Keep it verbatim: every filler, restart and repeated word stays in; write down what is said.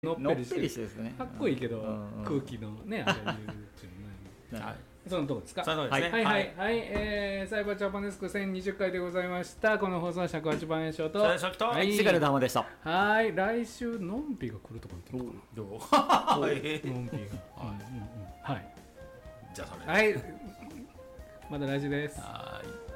のっのっぺりしてぺりしてですね。 かっこいいけど、 うんうん、 空気のねあれ言うっていうのね。 はい、 そのとこですか。 そのとこですね。 はいはいはい、はい、えー、サイバージャパネスクせんにじゅっかいでございました。この放送はひゃくはちばん炎症と、 最初と、 はい、 シガルダマでした。 はい、来週のんぴが来るとか言ってるのかどう？ な。のんえぴが、はい、うんうんうん、はい、 じゃあそれで。 はい、また来週です。 はい。